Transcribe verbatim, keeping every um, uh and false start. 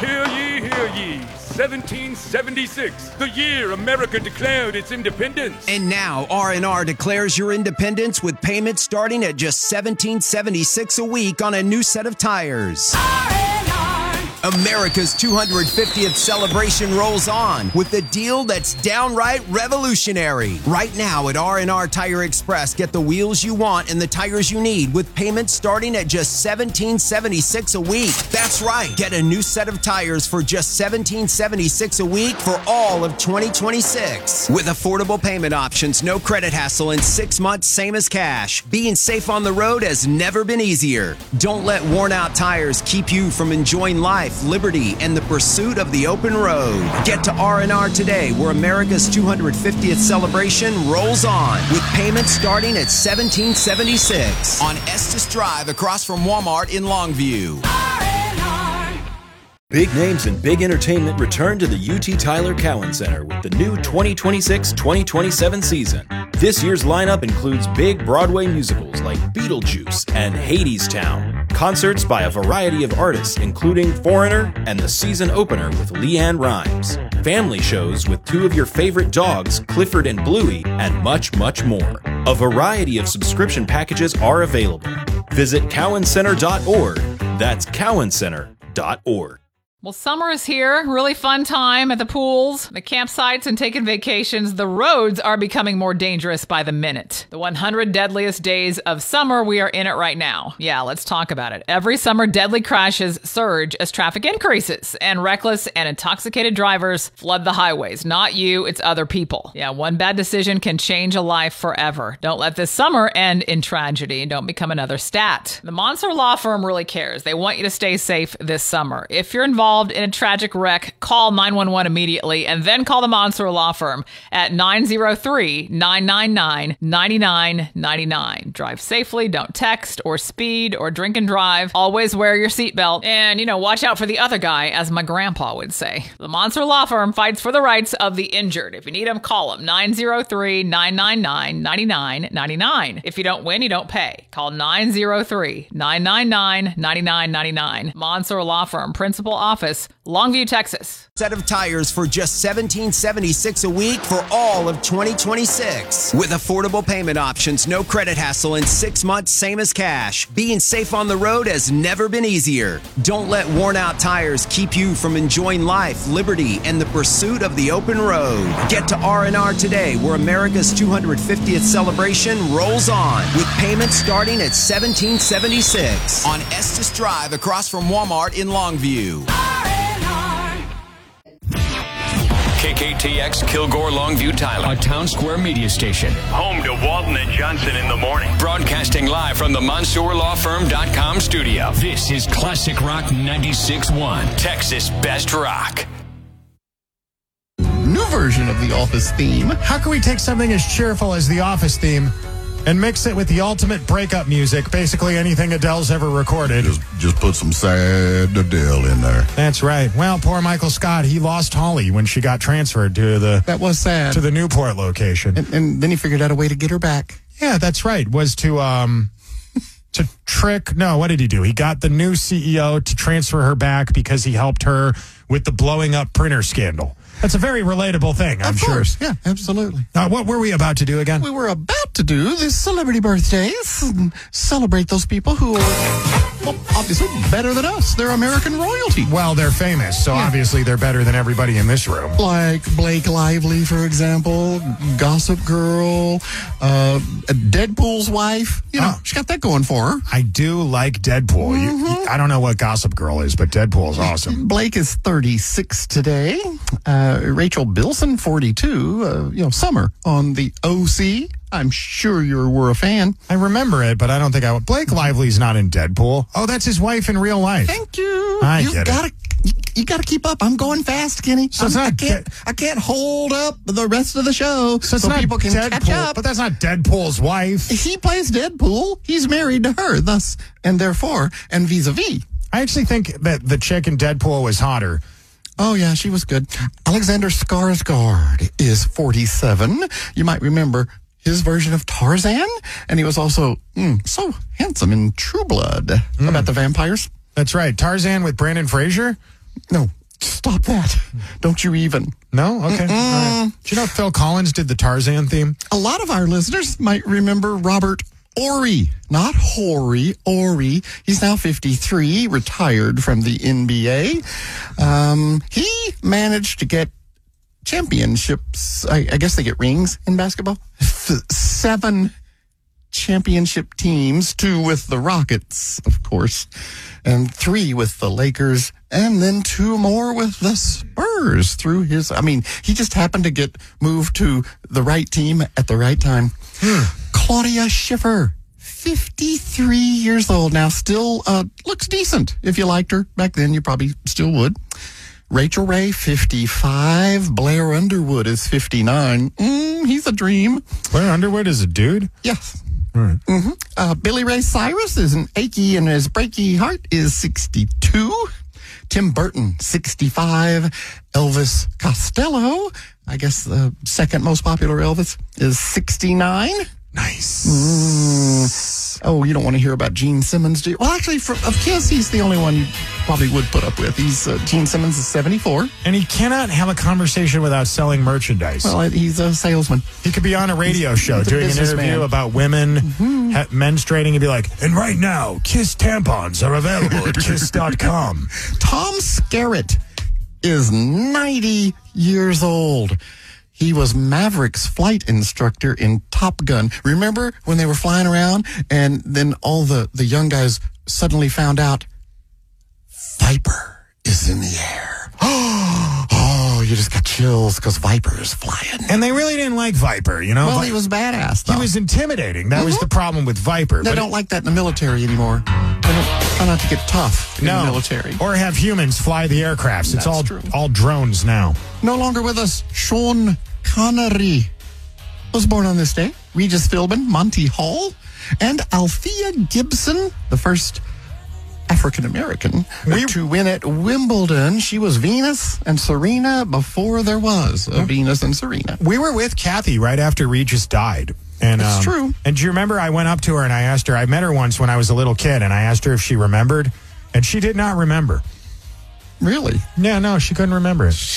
Hear ye, hear ye. seventeen seventy-six, the year America declared its independence. And now R and R declares your independence with payments starting at just seventeen seventy-six a week on a new set of tires. R and R. America's two hundred fiftieth celebration rolls on with a deal that's downright revolutionary. Right now at R and R Tire Express, get the wheels you want and the tires you need with payments starting at just seventeen seventy-six a week. That's right. Get a new set of tires for just seventeen seventy-six a week for all of twenty twenty-six. With affordable payment options, no credit hassle, and six months same as cash. Being safe on the road has never been easier. Don't let worn out tires keep you from enjoying life, liberty, and the pursuit of the open road. Get to R and R today, where America's two hundred fiftieth celebration rolls on, with payments starting at seventeen seventy-six on Estes Drive across from Walmart in Longview. R and R. Big names and big entertainment return to the U T Tyler Cowan Center with the new twenty twenty-six twenty twenty-seven season. This year's lineup includes big Broadway musicals like Beetlejuice and Hadestown, concerts by a variety of artists including Foreigner and the season opener with LeAnn Rimes, family shows with two of your favorite dogs, Clifford and Bluey, and much, much more. A variety of subscription packages are available. Visit cowan center dot org. That's cowan center dot org. Well, summer is here. Really fun time at the pools, the campsites, and taking vacations. The roads are becoming more dangerous by the minute. The one hundred deadliest days of summer, we are in it right now. Yeah, let's talk about it. Every summer, deadly crashes surge as traffic increases, and reckless and intoxicated drivers flood the highways. Not you, it's other people. Yeah, one bad decision can change a life forever. Don't let this summer end in tragedy. Don't become another stat. The Monster Law Firm really cares. They want you to stay safe this summer. If you're involved in a tragic wreck, call nine one one immediately and then call the Monster Law Firm at nine zero three, nine nine nine, nine nine nine nine. Drive safely, don't text or speed or drink and drive. Always wear your seatbelt and, you know, watch out for the other guy, as my grandpa would say. The Monster Law Firm fights for the rights of the injured. If you need them, call them nine zero three, nine nine nine, nine nine nine nine. If you don't win, you don't pay. Call nine zero three, nine nine nine, nine nine nine nine. Monster Law Firm, Principal Office, Longview, Texas. Set of tires for just seventeen seventy-six a week for all of twenty twenty-six. With affordable payment options, no credit hassle, and six months same as cash. Being safe on the road has never been easier. Don't let worn out tires keep you from enjoying life, liberty, and the pursuit of the open road. Get to R and R today, where America's two hundred fiftieth celebration rolls on, with payments starting at seventeen seventy-six on Estes Drive across from Walmart in Longview. K K T X Kilgore Longview Tyler, a Town Square media station. Home to Walton and Johnson in the morning. Broadcasting live from the Mansour Law Firm dot com studio. This is Classic Rock ninety-six point one, Texas Best Rock. New version of the Office theme. How can we take something as cheerful as the Office theme and mix it with the ultimate breakup music, basically anything Adele's ever recorded? Just, just put some sad Adele in there. That's right. Well, poor Michael Scott, he lost Holly when she got transferred to the That was sad. to the Newport location. And, and then he figured out a way to get her back. Yeah, that's right. Was to um to trick. No, what did he do? He got the new C E O to transfer her back because he helped her with the blowing up printer scandal. That's a very relatable thing, I'm of sure. course. Yeah, absolutely. Now, what were we about to do again? We were about to do the celebrity birthdays and celebrate those people who are, well, obviously better than us. They're American royalty. Well, they're famous, so Yeah. obviously they're better than everybody in this room. Like Blake Lively, for example, Gossip Girl, uh, Deadpool's wife. You know, Oh. she got that going for her. I do like Deadpool. You- you- I don't know what Gossip Girl is, but Deadpool's awesome. Blake is thirty-six today. Uh, Rachel Bilson, forty-two. Uh, you know, Summer on the O C. I'm sure you were a fan. I remember it, but I don't think I would. Blake Lively's not in Deadpool. Oh, that's his wife in real life. Thank you. I you get it. gotta, You, you gotta keep up. I'm going fast, Kenny. So it's I'm- I not can't. De- I can't hold up the rest of the show So it's so not people can Deadpool, catch up. but that's not Deadpool's wife. He plays Deadpool. He's married to her, thus and therefore, and vis-a-vis. I actually think that the chick in Deadpool was hotter. Oh, yeah, she was good. Alexander Skarsgård is forty-seven. You might remember his version of Tarzan, and he was also mm, so handsome in True Blood. Mm. About the vampires. That's right. Tarzan with Brandon Fraser. No, stop that. Don't you even. No? Okay. All right. Do you know Phil Collins did the Tarzan theme? A lot of our listeners might remember Robert Horry, not Horry, Horry. He's now fifty-three, retired from the N B A. Um, he managed to get championships. I, I guess they get rings in basketball. F- seven championship teams, two with the Rockets, of course, and three with the Lakers, and then two more with the Spurs through his, I mean, he just happened to get moved to the right team at the right time. Hmm. Claudia Schiffer, fifty-three years old now, still uh, looks decent. If you liked her back then, you probably still would. Rachel Ray, fifty-five. Blair Underwood is fifty-nine. Mm, he's a dream. Blair Underwood is a dude? Yes. All right. Mm-hmm. Uh, Billy Ray Cyrus is an achy and his breaky heart is sixty-two. Tim Burton, sixty-five. Elvis Costello, I guess the second most popular Elvis, is sixty-nine. Nice. Mm. Oh, you don't want to hear about Gene Simmons, do you? Well, actually, for, of Kiss, he's the only one you probably would put up with. He's uh, Gene Simmons is seventy-four. And he cannot have a conversation without selling merchandise. Well, he's a salesman. He could be on a radio show he's a doing an interview businessman. about women Mm-hmm. ha- menstruating and be like, and right now, Kiss tampons are available at kiss dot com. Tom Skerritt is ninety years old. He was Maverick's flight instructor in Top Gun. Remember when they were flying around and then all the, the young guys suddenly found out Viper is in the air. Oh, you just got chills because Viper is flying. And they really didn't like Viper, you know? Well, Vi- he was badass, though. He was intimidating. That was the problem with Viper. They but don't like that in the military anymore. They don't try not to get tough in no, the military. or have humans fly the aircrafts. It's That's all true. all drones now. No longer with us, Sean Connery was born on this day. Regis Philbin, Monty Hall, and Althea Gibson, the first African-American We- to win at Wimbledon. She was Venus and Serena before there was a Venus and Serena. We were with Kathy right after Regis died. And, That's um, true. And do you remember I went up to her and I asked her, I met her once when I was a little kid, and I asked her if she remembered, and she did not remember. Really? Yeah, no, she couldn't remember it.